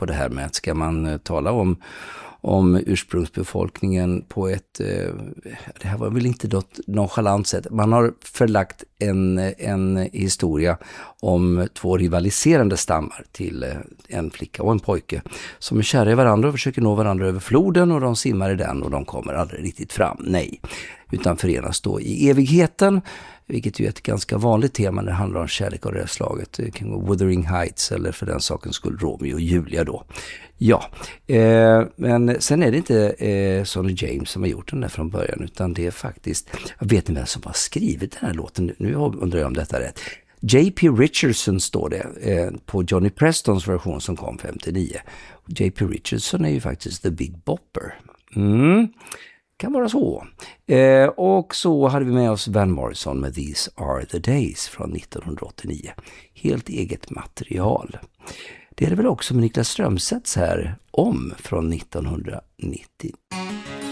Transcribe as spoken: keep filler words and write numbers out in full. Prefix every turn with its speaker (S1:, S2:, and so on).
S1: på det här med att ska man eh, tala om om ursprungsbefolkningen på ett, eh, det här var väl inte något nonchalant sätt. Man har förlagt en, en historia om två rivaliserande stammar till eh, en flicka och en pojke som är kära i varandra och försöker nå varandra över floden, och de simmar i den och de kommer aldrig riktigt fram. Nej, utan förenas då i evigheten, vilket ju är ett ganska vanligt tema när det handlar om kärlek och det här slaget. Det kan gå Wuthering Heights eller för den saken skulle Romeo och Julia då. Ja, eh, men sen är det inte eh, Sonny James som har gjort den där från början, utan det är faktiskt, jag vet inte vem som har skrivit den här låten, nu undrar jag om detta är rätt. J P Richardson står det eh, på Johnny Prestons version som kom femtionio. J P Richardson är ju faktiskt The Big Bopper. Mm. Kan vara så. Eh, och så hade vi med oss Van Morrison med These Are The Days från nittonhundraåttionio. Helt eget material. Det är det väl också med Niklas Strömsets här om från nittonhundranittio.